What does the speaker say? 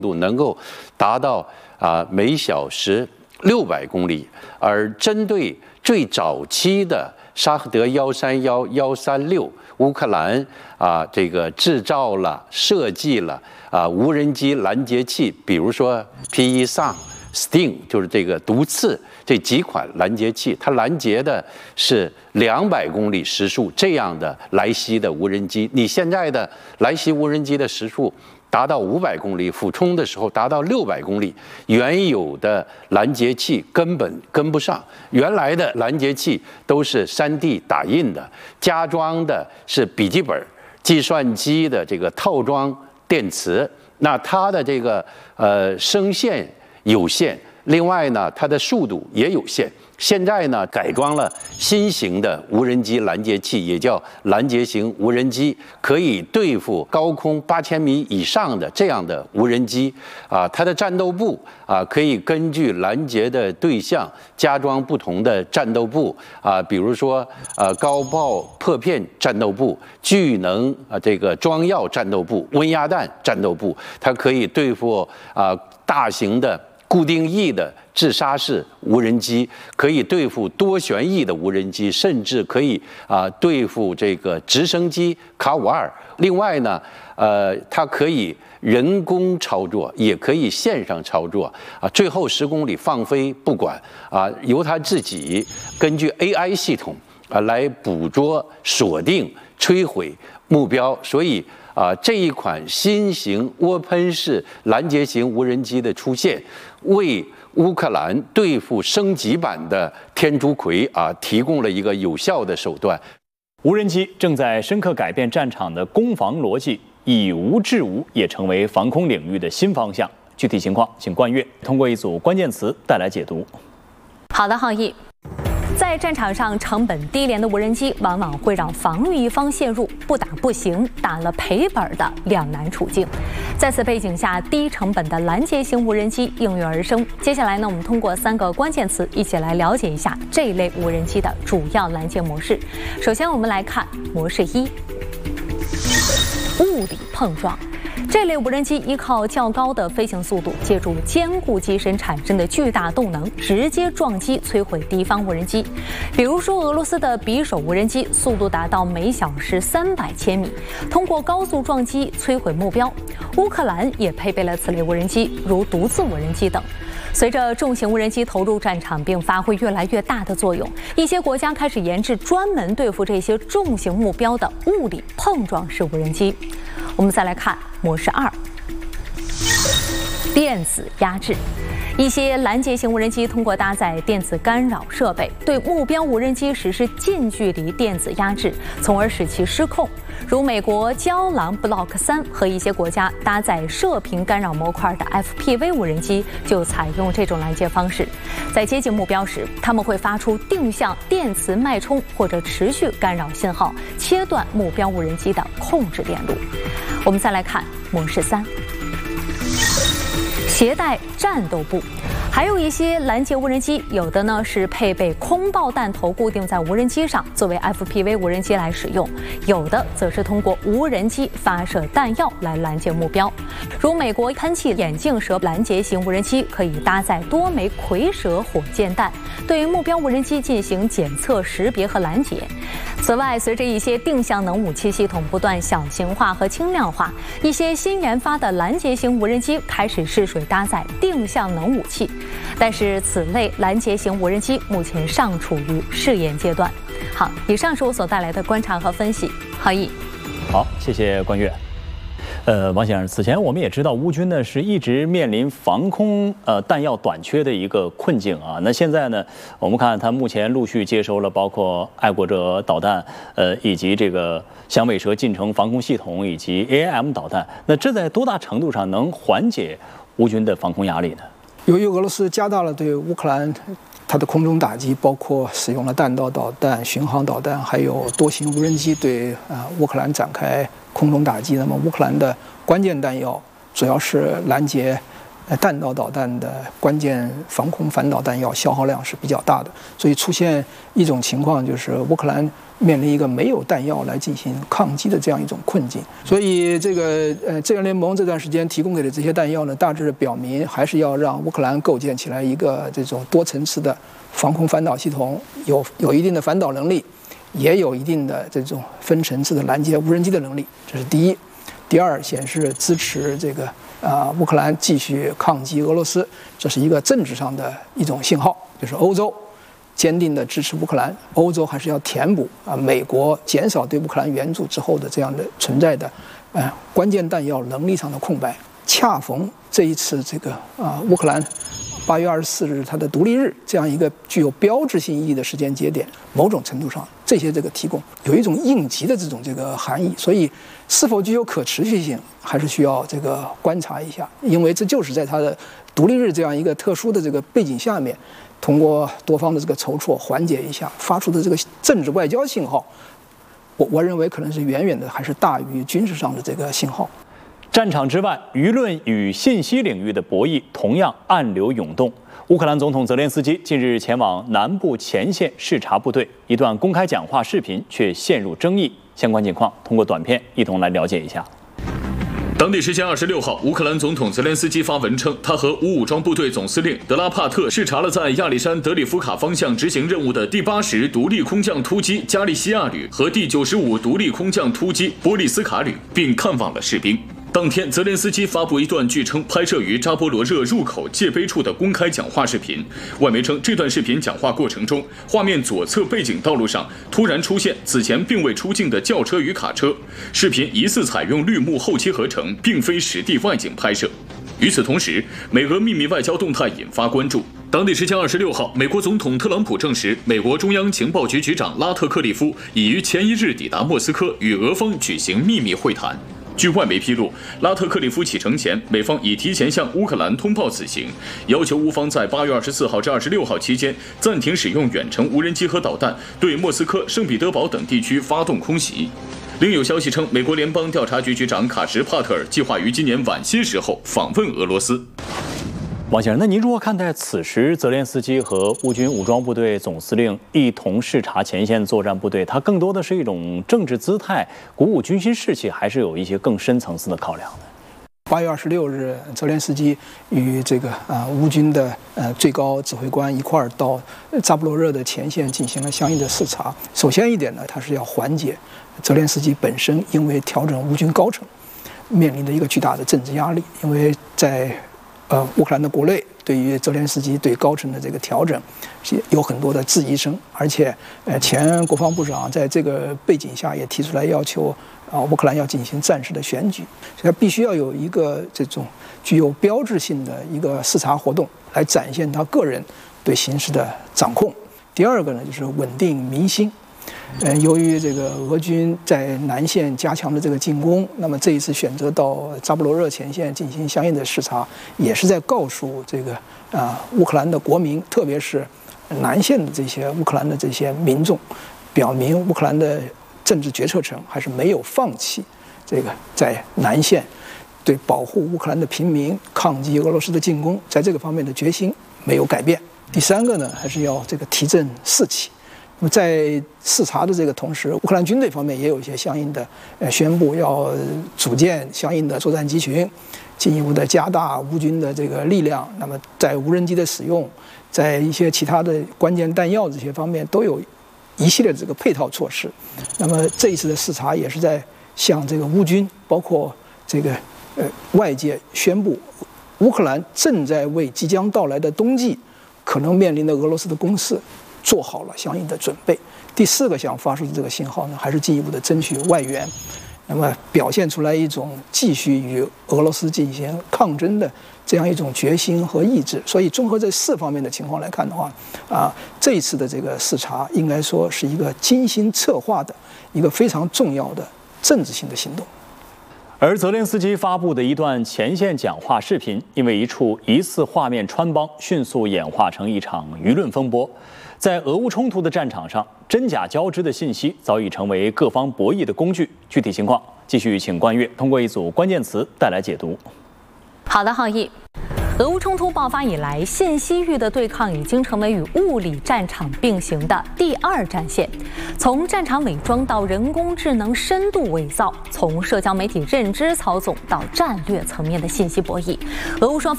度能够达到每小时600公里，而针对最早期的沙赫德131、136，乌克兰这个制造了、设计了无人机拦截器，比如说 P1SAM、Sting， 就是这个毒刺这几款拦截器，它拦截的是200公里时速这样的来袭的无人机。你现在的来袭无人机的时速达到500公里，俯冲的时候达到600公里，原有的拦截器根本跟不上。原来的拦截器都是3D 打印的，加装的是笔记本、计算机的这个套装电池，那它的这个声线有限，另外呢，它的速度也有限。现在呢，改装了新型的无人机拦截器，也叫拦截型无人机，可以对付高空8000米以上的这样的无人机。它的战斗部可以根据拦截的对象加装不同的战斗部比如说高爆破片战斗部、巨能这个装药战斗部、温压弹战斗部，它可以对付大型的固定翼的自杀式无人机，可以对付多旋翼的无人机，甚至可以对付这个直升机卡52。另外呢，它可以人工操作，也可以线上操作最后10公里放飞不管由它自己根据 AI 系统来捕捉、锁定、摧毁目标。所以这一款新型涡喷式拦截型无人机的出现，为乌克兰对付升级版的天竺葵提供了一个有效的手段。 无人机正在深刻改变战场的攻防逻辑，以无制无也成为防空领域的新方向。具体情况，请冠岳通过一组关键词带来解读。 好的，浩毅。在战场上，成本低廉的无人机往往会让防御一方陷入不打不行、打了赔本的两难处境。在此背景下，低成本的拦截型无人机应运而生。接下来呢，我们通过3个关键词一起来了解一下这一类无人机的主要拦截模式。首先，我们来看模式1：物理碰撞。这类无人机依靠较高的飞行速度，借助坚固机身产生的巨大动能，直接撞击摧毁敌方无人机。比如说，俄罗斯的匕首无人机速度达到每小时300千米，通过高速撞击摧毁目标。乌克兰也配备了此类无人机，如毒刺无人机等。随着重型无人机投入战场并发挥越来越大的作用，一些国家开始研制专门对付这些重型目标的物理碰撞式无人机。我们再来看模式2：电子压制。一些拦截型无人机通过搭载电子干扰设备，对目标无人机实施近距离电子压制，从而使其失控。如美国郊狼 Block 3和一些国家搭载射频干扰模块的 FPV 无人机就采用这种拦截方式。在接近目标时，他们会发出定向电磁脉冲或者持续干扰信号，切断目标无人机的控制电路。我们再来看模式3：携带战斗部。还有一些拦截无人机，有的呢是配备空爆弹头固定在无人机上，作为 FPV 无人机来使用；有的则是通过无人机发射弹药来拦截目标。如美国喷气眼镜蛇拦截型无人机可以搭载多枚蝰蛇火箭弹，对于目标无人机进行检测、识别和拦截。此外，随着一些定向能武器系统不断小型化和轻量化，一些新研发的拦截型无人机开始试水搭载定向能武器。但是此类拦截型无人机目前尚处于试验阶段。好，以上是我所带来的观察和分析。浩毅， 好，谢谢冠岳。王先生，此前我们也知道乌军呢是一直面临防空弹药短缺的一个困境啊。那现在呢，我们看它目前陆续接收了包括爱国者导弹，以及这个响尾蛇近程防空系统以及 AIM 导弹。那这在多大程度上能缓解乌军的防空压力呢？ 由于俄罗斯加大了对乌克兰它的空中打击，包括使用了弹道导弹、巡航导弹，还有多型无人机对乌克兰展开空中打击。那么乌克兰的关键弹药主要是拦截弹道导弹的关键防空反导弹药消耗量是比较大的，所以出现一种情况，就是乌克兰面临一个没有弹药来进行抗击的这样一种困境。所以这个志愿联盟这段时间提供给的这些弹药呢，大致表明还是要让乌克兰构建起来一个这种多层次的防空反导系统，有一定的反导能力，也有一定的这种分层次的拦截无人机的能力，这是第一。第二，显示支持这个乌克兰继续抗击俄罗斯，这是一个政治上的一种信号，就是欧洲坚定的支持乌克兰，欧洲还是要填补美国减少对乌克兰援助之后的这样的存在的关键弹药能力上的空白。恰逢这一次这个乌克兰8月24日它的独立日这样一个具有标志性意义的时间节点，某种程度上这些这个提供有一种应急的这种这个含义，所以是否具有可持续性还是需要这个观察一下，因为这就是在它的独立日这样一个特殊的这个背景下面，通过多方的这个筹措缓解一下发出的这个政治外交信号，我认为可能是远远的还是大于军事上的这个信号。 战场之外，舆论与信息领域的博弈同样暗流涌动。乌克兰总统泽连斯基近日前往南部前线视察部队，一段公开讲话视频却陷入争议。相关情况通过短片一同来了解一下。 当地时间26号，乌克兰总统泽连斯基发文称，他和无武装部队总司令德拉帕特视察了在亚历山德里夫卡方向执行任务的第80独立空降突击加利西亚旅和第95独立空降突击波利斯卡旅，并看望了士兵。当天，泽连斯基发布一段据称拍摄于扎波罗热入口界碑处的公开讲话视频。外媒称，这段视频讲话过程中，画面左侧背景道路上突然出现此前并未出镜的轿车与卡车。视频疑似采用绿幕后期合成，并非实地外景拍摄。与此同时，美俄秘密外交动态引发关注。当地时间26号，美国总统特朗普证实，美国中央情报局局长拉特克利夫已于前一日抵达莫斯科，与俄方举行秘密会谈。据外媒披露，拉特克利夫启程前，美方已提前向乌克兰通报此行，要求乌方在8月24号至26号期间暂停使用远程无人机和导弹，对莫斯科、圣彼得堡等地区发动空袭。另有消息称，美国联邦调查局局长卡什帕特尔计划于今年晚些时候访问俄罗斯。 王先生，那您如何看待此时泽连斯基和乌军武装部队总司令一同视察前线作战部队？它更多的是一种政治姿态，鼓舞军心士气，还是有一些更深层次的考量呢 ？8月26日，泽连斯基与这个乌军的最高指挥官一块儿到扎波罗热的前线进行了相应的视察。首先一点呢，他是要缓解泽连斯基本身因为调整乌军高层面临的一个巨大的政治压力，因为在乌克兰的国内对于泽连斯基对高层的这个调整有很多的质疑声，而且前国防部长在这个背景下也提出来要求乌克兰要进行暂时的选举，所以他必须要有一个这种具有标志性的一个视察活动来展现他个人对形势的掌控。第二个呢，就是稳定民心。由于这个俄军在南线加强的这个进攻，那么这一次选择到扎波罗热前线进行相应的视察，也是在告诉这个乌克兰的国民，特别是南线的这些乌克兰的这些民众，表明乌克兰的政治决策层还是没有放弃这个在南线对保护乌克兰的平民、抗击俄罗斯的进攻，在这个方面的决心没有改变。第三个呢，还是要这个提振士气。那么在视察的这个同时，乌克兰军队方面也有一些相应的宣布，要组建相应的作战集群，进一步的加大乌军的这个力量。那么在无人机的使用，在一些其他的关键弹药这些方面都有一系列这个配套措施。那么这一次的视察也是在向这个乌军，包括这个外界宣布，乌克兰正在为即将到来的冬季可能面临的俄罗斯的攻势做好了相应的准备。第四个想发出的这个信号呢，还是进一步的争取外援，那么表现出来一种继续与俄罗斯进行抗争的这样一种决心和意志。所以综合这4方面的情况来看的话，这一次的这个视察应该说是一个精心策划的一个非常重要的政治性的行动。 而泽连斯基发布的一段前线讲话视频，因为一处疑似画面穿帮，迅速演化成一场舆论风波。在俄乌冲突的战场上，真假交织的信息早已成为各方博弈的工具。具体情况，继续请关悦通过一组关键词带来解读。 好的，浩毅。 俄乌冲突爆发以来，信息域的对抗已经成为与物理战场并行的第2战线。从战场伪装到人工智能深度伪造，从社交媒体认知操纵到战略层面的信息博弈，俄乌双方